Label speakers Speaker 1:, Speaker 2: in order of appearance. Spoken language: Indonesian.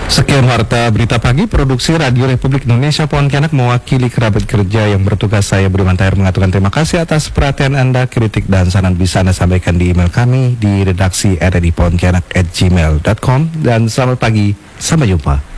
Speaker 1: Sekian warta berita pagi produksi Radio Republik Indonesia Pontianak mewakili kerabat kerja yang bertugas. Saya Budiman Tahir mengatakan terima kasih atas perhatian Anda. Kritik dan saran bisa Anda sampaikan di email kami di redaksi rri pontianak@gmail.com. Dan selamat pagi, sampai jumpa.